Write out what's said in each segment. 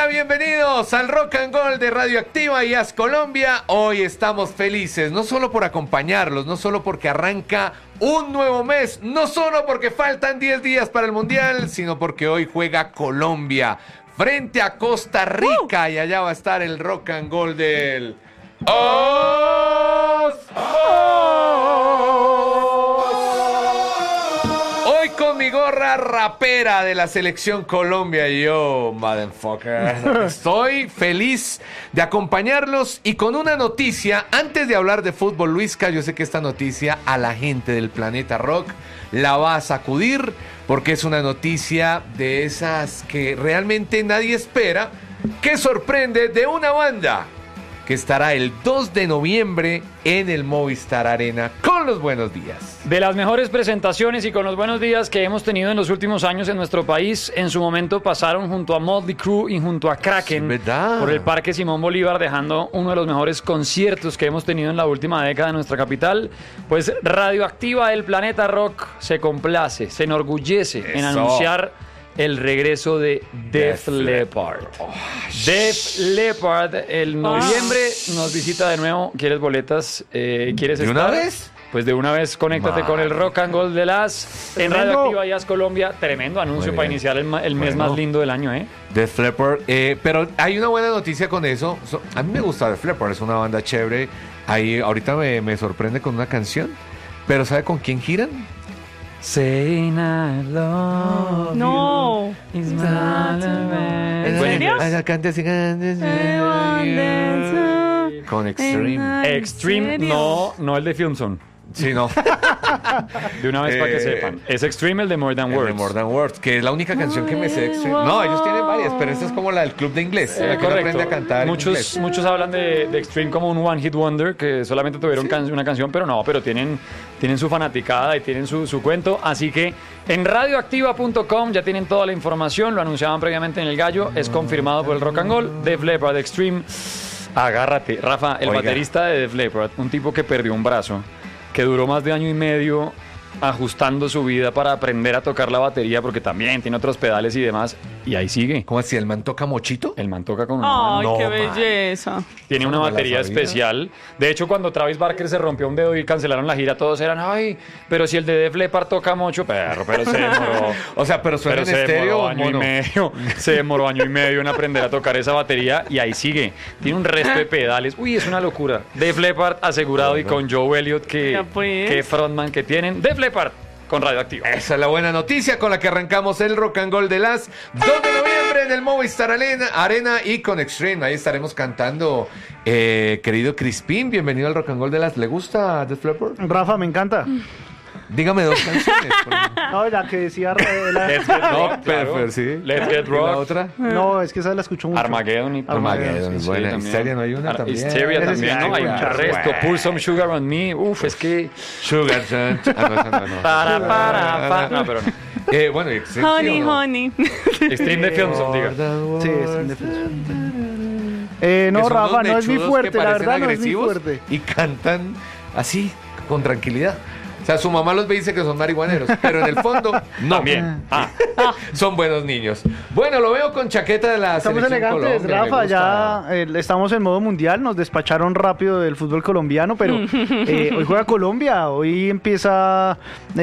Hola, bienvenidos al Rock and Gold de Radioactiva y As Colombia. Hoy estamos felices, no solo por acompañarlos, no solo porque arranca un nuevo mes, no solo porque faltan 10 días para el Mundial, sino porque hoy juega Colombia frente a Costa Rica y allá va a estar el Rock and Gold del... Hoy con mi gorra rapera de la selección Colombia, yo, motherfucker. Estoy feliz de acompañarlos y con una noticia. Antes de hablar de fútbol, Luisca, yo sé que esta noticia a la gente del planeta rock la va a sacudir, porque es una noticia de esas que realmente nadie espera, que sorprende, de una banda que estará el 2 de noviembre en el Movistar Arena con los buenos días. De las mejores presentaciones y con los buenos días que hemos tenido en los últimos años en nuestro país, en su momento pasaron junto a Motley Crue y junto a Kraken, Sí, por el Parque Simón Bolívar, dejando uno de los mejores conciertos que hemos tenido en la última década en nuestra capital. Pues Radioactiva, el planeta rock, se complace, se enorgullece en anunciar el regreso de Def Leppard. Def Leppard, el noviembre nos visita de nuevo. ¿Quieres boletas? ¿Quieres ¿De estar? una vez? Pues de una vez, conéctate con el Rock and Gold de las en Radioactiva y As Colombia. Tremendo anuncio para iniciar el mes más lindo del año, ¿eh? Def Leppard, pero hay una buena noticia con eso. A mí me gusta Def Leppard, es una banda chévere. Ahí ahorita me sorprende con una canción. Pero ¿sabe con quién giran? Saying I love No. you is my ¿En serio? Con Extreme. Extreme, no el de Filmson. Sí, no. De una vez para que sepan. Es Extreme el de More Than El Words. de More Than Words, que es la única canción que me sé de Extreme. No, ellos tienen varias, pero esta es como la del club de inglés. La que uno aprende a cantar en inglés. Muchos hablan de Extreme como un one hit wonder, que solamente tuvieron una canción, pero tienen su fanaticada y tienen su cuento. Así que en radioactiva.com ya tienen toda la información. Lo anunciaban previamente en El Gallo. Es confirmado por el Rock and Roll. Def Leppard, Extreme. Agárrate. Rafa, el baterista de Def Leppard, un tipo que perdió un brazo, que duró más de año y medio ajustando su vida para aprender a tocar la batería, porque también tiene otros pedales y demás, y ahí sigue. ¿Cómo así? ¿El man toca mochito? El man toca con una Ay, mano. qué man. belleza. Tiene una No me la batería sabía. especial. De hecho, cuando Travis Barker se rompió un dedo y cancelaron la gira, todos eran, ay, pero si el de Def Leppard toca mucho, pero se demoró. O sea, pero suena Pero en se estéreo demoró o año y mono. medio. Se demoró año y medio en aprender a tocar esa batería y ahí sigue. Tiene un resto de pedales. Uy, es una locura. Def Leppard asegurado y con Joe Elliott, Ya pues. que frontman que tienen. Def Leppard con Radioactiva. Esa es la buena noticia con la que arrancamos el Rock and Roll de las 2 de noviembre en el Movistar Arena y con Extreme. Ahí estaremos cantando. Querido Crispín, bienvenido al Rock and Roll de las. ¿Le gusta Def Leppard? Rafa, me encanta. Dígame dos canciones. por ejemplo. No, la que decía... Let's Get No, Rock, pero sí. Let's Get ¿Y la Rock. otra? No, es que esa la escucho mucho. Armageddon y Armageddon es buena. también. Hysteria, ¿no hay una también? Hysteria Ese también, sí, ¿no? Hay un claro, resto. bueno. Pour Some Sugar on Me. Uf, es que... Sugar Chant. Ah, no, esa no. Para. No, pero no. Bueno, y Extreme, ¿sí Honey, o no? honey. Extreme de Filmson, diga. Sí, es en definición. No, Que son Rafa, unos no es mi mechudos fuerte, que la parecen verdad no es mi agresivos fuerte. Y cantan así, con tranquilidad. O sea, su mamá los ve y dice que son marihuaneros, pero en el fondo, no. También. Son buenos niños. Bueno, lo veo con chaqueta de la Estamos selección elegantes, Colombia, me Rafa, gusta. ya estamos en modo mundial, nos despacharon rápido del fútbol colombiano, pero hoy juega Colombia, hoy empieza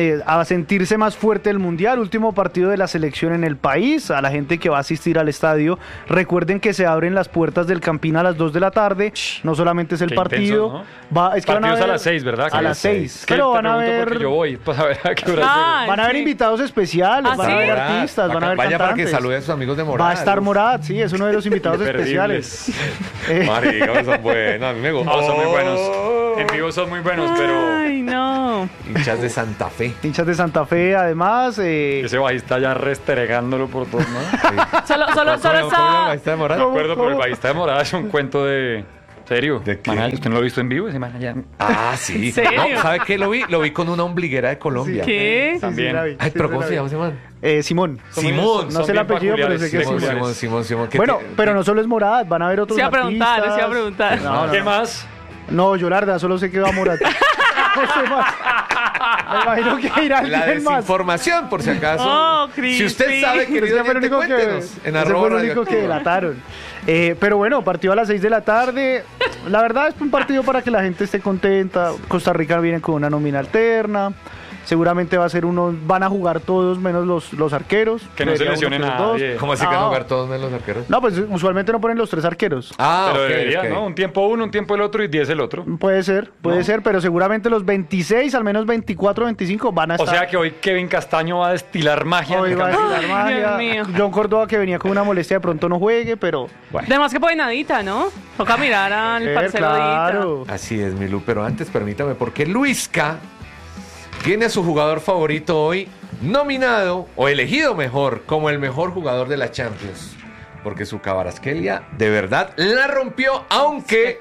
a sentirse más fuerte el mundial, último partido de la selección en el país, a la gente que va a asistir al estadio, recuerden que se abren las puertas del Campín a las 2 de la tarde, no solamente es el Qué partido, intensos, es que van a Partidos ver, a las 6, ¿verdad? A las 6, pero van a ver... Porque yo voy para ver a qué hora Ah, Van a haber sí. invitados especiales, ¿Ah, van a sí? haber Morad, artistas, van a haber vaya para cantantes. que salude a sus amigos de Morad. Va a estar Morad, sí, es uno de los invitados especiales. Marica, son buenos, a mí me gustan. No, son muy buenos. En vivo son muy buenos, pero Ay, no. Hinchas de Santa Fe. Hinchas de Santa Fe, además. ese bajista ya restregándolo por todo, ¿no? Solo ¿Cómo está. está de Morad? No me acuerdo, pero el bajista de Morada es un cuento de... ¿Serio? ¿De qué? Manal, ¿usted no lo ha visto en vivo? Ese man allá... Ah, sí. ¿En serio? No, ¿sabe qué lo vi? Lo vi con una ombliguera de Colombia. ¿Qué? También. la vi, Ay, sí, pero sí, ¿cómo la se vi. llama ese man? Simón. Simón. No Son sé el bien apellido, pero peculiares, sé que es peculiares. Simón. Bueno, pero no solo es Morad, van a haber otros Sí, iba a preguntar, artistas. sí, iba a preguntar. No, ¿Qué más? No, yo la verdad solo sé que va Morad. No sé más. Me imagino que irá La alguien más. desinformación, por si acaso. Oh, Si usted Cristi. sabe, querido Ese fue el oyente, único que, cuéntenos en ese arroba fue el Radio único que Activa. delataron. Pero bueno, partido a las 6 de la tarde. La verdad es un partido para que la gente esté contenta. Costa Rica viene con una nómina alterna. Seguramente va a ser van a jugar todos menos los arqueros. Que no se Debería lesione uno que los dos. nadie. ¿Cómo así que Ah. no jugar todos menos los arqueros? No, pues usualmente no ponen los 3 arqueros. Ah, Pero ok, debería, ok. ¿no? Un tiempo uno, un tiempo el otro y 10 el otro. Puede ser, pero seguramente los 26, al menos 24, 25 van a O estar. sea que hoy Kevin Castaño va a destilar magia. Hoy va a destilar Ay, magia. Dios mío. John Córdoba, que venía con una molestia, de pronto no juegue, pero. Además que nadita, ¿no? Toca mirar al parcero claro. Así es, Milú, pero antes permítame, porque Luisca tiene a su jugador favorito hoy nominado, o elegido mejor, como el mejor jugador de la Champions. Porque su Kvaratskhelia de verdad la rompió, aunque,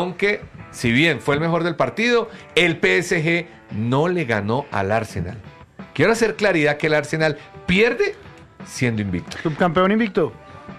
si bien fue el mejor del partido, el PSG no le ganó al Arsenal. Quiero hacer claridad que el Arsenal pierde siendo invicto. Subcampeón invicto.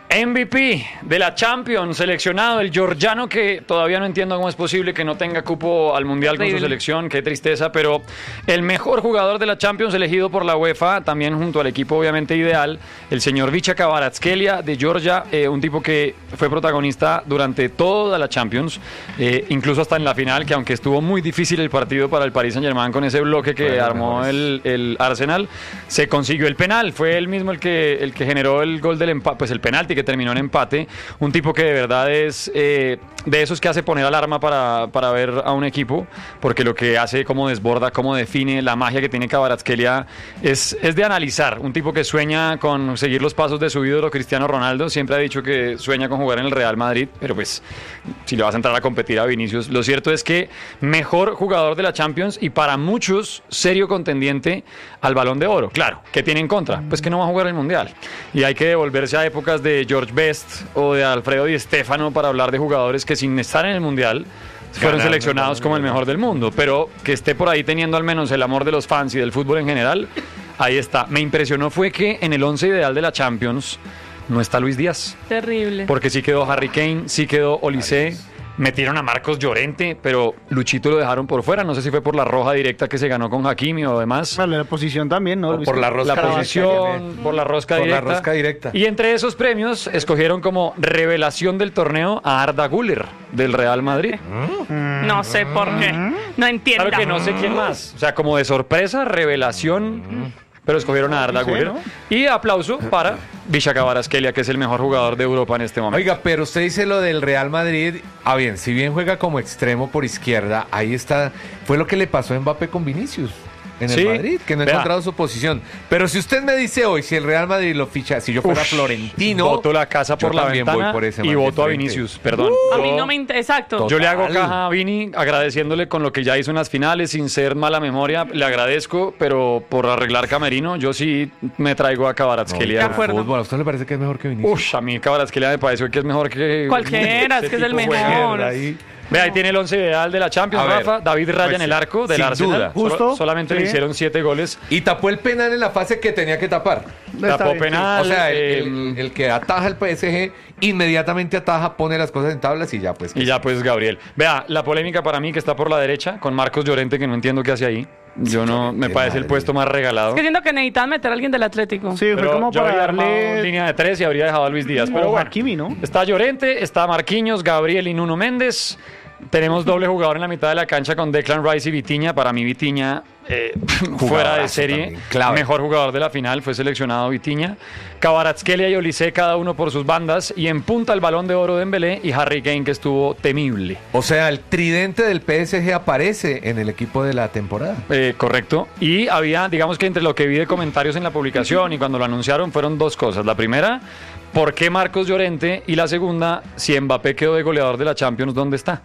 MVP de la Champions, seleccionado el georgiano, que todavía no entiendo cómo es posible que no tenga cupo al Mundial con su Terrible. selección, qué tristeza, pero el mejor jugador de la Champions elegido por la UEFA, también junto al equipo obviamente ideal, el señor Vicha Kvaratskhelia de Georgia, un tipo que fue protagonista durante toda la Champions, incluso hasta en la final, que aunque estuvo muy difícil el partido para el Paris Saint-Germain con ese bloque que Bueno, armó el Arsenal, se consiguió el penal, fue él mismo el que generó el gol del empate, pues el penalti que terminó en empate, un tipo que de verdad es de esos que hace poner alarma para ver a un equipo, porque lo que hace, cómo desborda, cómo define, la magia que tiene Kvaratskhelia es de analizar, un tipo que sueña con seguir los pasos de su ídolo Cristiano Ronaldo, siempre ha dicho que sueña con jugar en el Real Madrid, pero pues si le vas a entrar a competir a Vinicius, lo cierto es que mejor jugador de la Champions y para muchos serio contendiente al Balón de Oro, claro, ¿qué tiene en contra? Pues que no va a jugar el Mundial y hay que devolverse a épocas de George Best o de Alfredo Di Stéfano para hablar de jugadores que sin estar en el Mundial fueron seleccionados como el mejor del mundo, pero que esté por ahí teniendo al menos el amor de los fans y del fútbol en general, ahí está. Me impresionó fue que en el 11 ideal de la Champions no está Luis Díaz, Terrible. porque sí quedó Harry Kane, sí quedó Olise. Metieron a Marcos Llorente, pero Luchito lo dejaron por fuera. No sé si fue por la roja directa que se ganó con Hakimi o demás. Vale, la posición también, ¿no? O por la rosca. La posición, por la rosca Por directa. la rosca directa. Y entre esos premios escogieron como revelación del torneo a Arda Güler del Real Madrid. No sé por qué. No entiendo. Claro que no sé quién más. O sea, como de sorpresa, revelación. Pero escogieron a Arda Sí, Güler. ¿no? Y aplauso para Vicha Kvaratskhelia, que es el mejor jugador de Europa en este momento. Oiga, pero usted dice lo del Real Madrid. Ah, bien, si bien juega como extremo por izquierda, ahí está. Fue lo que le pasó a Mbappé con Vinicius en Sí. el Madrid, que no ha Vea. encontrado su posición. Pero si usted me dice hoy, si el Real Madrid lo ficha, si yo fuera Uf, Florentino, voto la casa por yo la también ventana voy por ese y man de voto a frente. Vinicius, perdón. A mí Yo- no me exacto. Todo. Yo le hago Total. caja a Vini agradeciéndole con lo que ya hizo en las finales, sin ser mala memoria, le agradezco, pero por arreglar camerino, yo sí me traigo a De Kvaratskhelia. acuerdo. Fútbol, ¿a usted le parece que es mejor que Vinicius? Ush, a mí Kvaratskhelia me pareció que es mejor que... Cualquiera, es que es el tipo juega. mejor. Ahí. Ve, ahí tiene el 11 ideal de la Champions, A ver, Rafa. David Raya pues en el arco del sin Arsenal. duda. Justo, Solamente le sí. hicieron 7 goles. Y tapó el penal en la fase que tenía que tapar. Está Tapó bien, penal. O sea, eh, el que ataja el PSG, inmediatamente ataja, pone las cosas en tablas y ya pues. y ya pues Gabriel. Vea, la polémica para mí que está por la derecha, con Marcos Llorente, que no entiendo qué hace ahí. Yo no, Llorente, me parece el madre. puesto más regalado. Es que siento que necesitan meter a alguien del Atlético. Sí, fue Pero como yo para habría armado darle. línea de 3 y habría dejado a Luis Díaz. Pero O bueno, Hakimi, ¿no? está Llorente, está Marquinhos, Gabriel y Nuno Méndez. Tenemos doble jugador en la mitad de la cancha con Declan Rice y Vitinha. Para mí Vitinha, fuera de serie, también, clave. mejor jugador de la final, fue seleccionado Vitinha. Kvaratskhelia y Olise, cada uno por sus bandas. Y en punta el Balón de Oro de Dembélé y Harry Kane, que estuvo temible. O sea, el tridente del PSG aparece en el equipo de la temporada. Correcto. Y había, digamos que entre lo que vi de comentarios en la publicación y cuando lo anunciaron, fueron dos cosas. La primera, ¿por qué Marcos Llorente? Y la segunda, si Mbappé quedó de goleador de la Champions, ¿dónde está?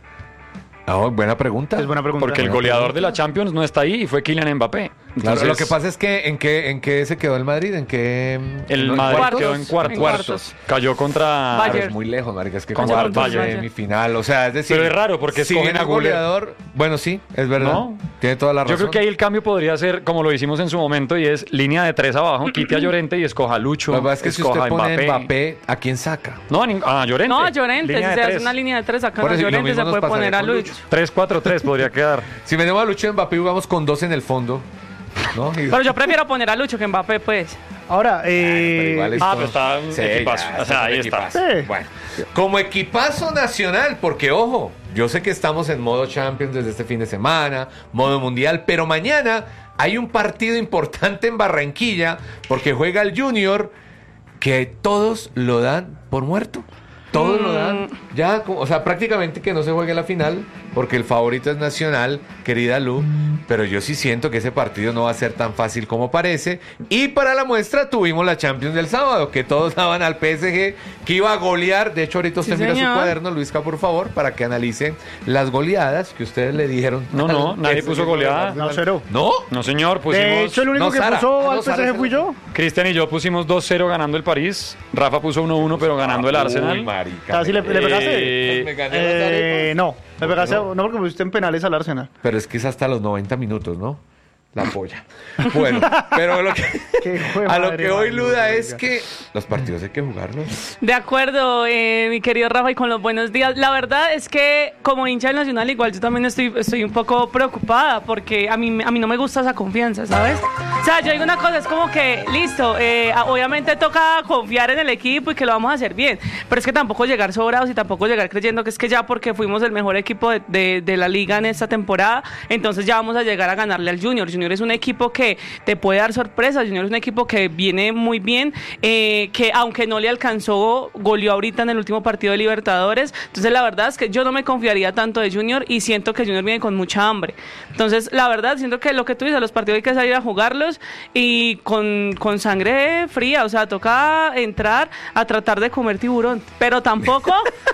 Oh, buena pregunta. Es buena pregunta. Porque el goleador de la Champions no está ahí y fue Kylian Mbappé. Claro, Entonces, lo que pasa es que ¿en qué se quedó el Madrid? ¿En qué? el ¿en Madrid cuartos? quedó en cuartos. En cuartos. Cayó contra... Bayern. Pero es muy lejos, marica, es que Contra cuartos, el Bayern. semifinal, o sea, es decir... Pero es raro, porque si escogen bien a es Güler. goleador, bueno, sí, es verdad, ¿No? tiene toda la razón. Yo creo que ahí el cambio podría ser, como lo hicimos en su momento, y es línea de 3 abajo, quite a Llorente y escoja a Lucho, Lo que pasa es que si escoja usted a pone Mbappé. Mbappé, ¿a quién saca? No, a Llorente. No, a Llorente. Línea Si de se hace tres. una línea de 3, sacan Por a eso, y lo Llorente, mismo se nos puede poner pasaría a con Lucho. Lucho. 3-4-3 podría quedar. Si venimos a Lucho Mbappé y jugamos con 2 en el fondo, ¿no? Pero yo prefiero poner a Lucho que Mbappé, pues. Ahora, Pero igual pero está un equipazo. ya, O sea, es un ahí está. equipazo. Sí. Bueno, como equipazo nacional, porque ojo, yo sé que estamos en modo Champions desde este fin de semana, modo mundial, pero mañana hay un partido importante en Barranquilla porque juega el Junior que todos lo dan por muerto. Todos lo dan. Ya, o sea, prácticamente que no se juegue la final porque el favorito es Nacional, querida Lu. Pero yo sí siento que ese partido no va a ser tan fácil como parece. Y para la muestra tuvimos la Champions del sábado, que todos daban al PSG que iba a golear. De hecho, ahorita usted Sí, mira su señor. cuaderno, Luisca, por favor, para que analice las goleadas que ustedes le dijeron. No, nadie PSG. puso goleada. no, cero. ¿No? No, señor, De pusimos... hecho, el único No, que Sara. puso No, al Sara, PSG fui yo. Cristian y yo pusimos 2-0 ganando el París. Rafa puso 1-1, pero ganando el Arsenal. Uy, marica. Casi le pegaste. Me gané las arepas. No, me pegaste, no? no porque me pusiste en penales al Arsenal. Pero es que es hasta los 90 minutos, ¿no? La polla. Bueno, pero Qué hijo de a lo madre, que hoy Manuel, Luda oiga. es que los partidos hay que jugarlos. De acuerdo, mi querido Rafa, y con los buenos días. La verdad es que como hincha del Nacional, igual yo también estoy un poco preocupada porque a mí no me gusta esa confianza, ¿sabes? O sea, yo digo una cosa, es como que, listo, obviamente toca confiar en el equipo y que lo vamos a hacer bien, pero es que tampoco llegar sobrados y tampoco llegar creyendo que es que ya porque fuimos el mejor equipo de la liga en esta temporada, entonces ya vamos a llegar a ganarle al Junior. Junior es un equipo que te puede dar sorpresas, Junior es un equipo que viene muy bien, que aunque no le alcanzó, goleó ahorita en el último partido de Libertadores, entonces la verdad es que yo no me confiaría tanto de Junior y siento que Junior viene con mucha hambre, entonces la verdad siento que lo que tú dices, los partidos hay que salir a jugarlos y con sangre fría, o sea, toca entrar a tratar de comer tiburón, pero tampoco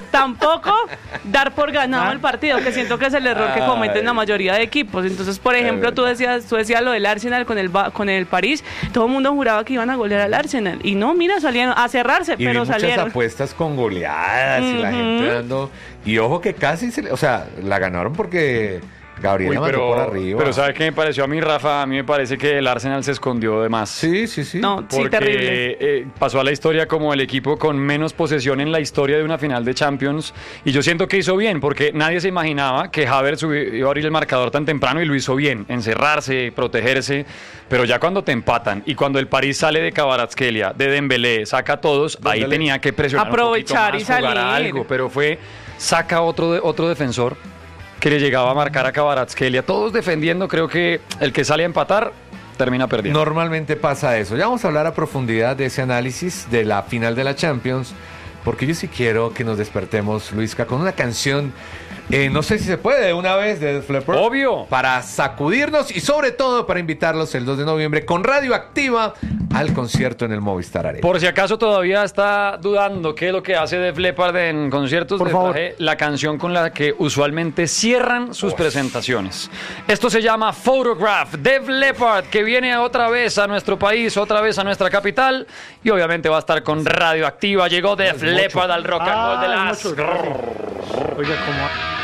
dar por ganado el partido, que siento que es el error que cometen la mayoría de equipos. Entonces, por ejemplo, tú decías lo del Arsenal con el París, todo el mundo juraba que iban a golear al Arsenal y no, mira, salieron a cerrarse, Y vi pero muchas salieron. apuestas con goleadas y la gente dando... Y ojo que casi o sea, la ganaron porque Gabriela mató por arriba. pero ¿sabe qué me pareció a mí, Rafa? A mí me parece que el Arsenal se escondió de más. Sí. No, sí, Porque terrible. pasó a la historia como el equipo con menos posesión en la historia de una final de Champions. Y yo siento que hizo bien, porque nadie se imaginaba que Havertz iba a abrir el marcador tan temprano y lo hizo bien, encerrarse, protegerse. Pero ya cuando te empatan y cuando el París sale de Kvaratskhelia, de Dembélé, saca a todos, ahí Dembélé. tenía que presionar Aprovechar un y poquito más, jugar a salir. algo. Pero saca otro defensor que le llegaba a marcar a Kvaratskhelia. Todos defendiendo, creo que el que sale a empatar termina perdiendo. Normalmente pasa eso. Ya vamos a hablar a profundidad de ese análisis de la final de la Champions, porque yo sí quiero que nos despertemos, Luisca, con una canción, no sé si se puede, de una vez, de Def Leppard. Obvio. Para sacudirnos y sobre todo para invitarlos el 2 de noviembre con Radioactiva al concierto en el Movistar Arena. Por si acaso todavía está dudando qué es lo que hace Def Leppard en conciertos, Por le favor. traje la canción con la que usualmente cierran sus presentaciones. Esto se llama Photograph, Def Leppard, que viene otra vez a nuestro país, otra vez a nuestra capital, y obviamente va a estar con Radioactiva. Llegó Def Leppard al Rock and Roll de las... Oiga, ¿cómo?